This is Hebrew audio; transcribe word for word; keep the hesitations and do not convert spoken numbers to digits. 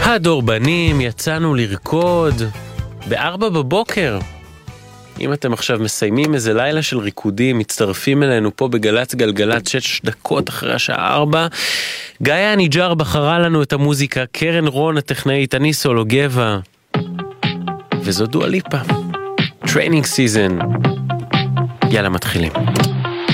הדורבנים, יצאנו לרקוד בארבע בבוקר. אם אתם עכשיו מסיימים איזה לילה של ריקודים, מצטרפים אלינו פה בגלץ גלגלץ שש דקות אחרי השעה ארבע. גיא הניג'ר בחרה לנו את המוזיקה, קרן רון הטכנאית, אני סולו גבע, וזו דואה ליפה. טריינינג סיזן. יאללה, מתחילים.